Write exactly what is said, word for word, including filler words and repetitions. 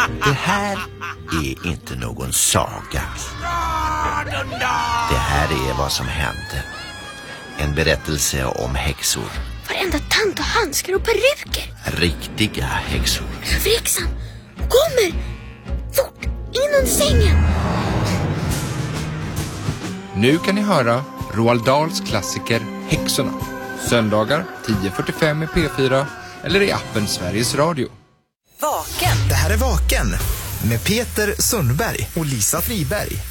Det här är inte någon saga. Det här är vad som hände. En berättelse om häxor. Varenda tant och handskar och peruker. Riktiga häxor. Överhäxan kommer! Fort, in under sängen! Nu kan ni höra Roald Dahls klassiker Häxorna. Söndagar tio fyrtiofem i P fyra eller i appen Sveriges Radio. Vaken. Det här är Vaken med Peter Sundberg och Lisa Friberg.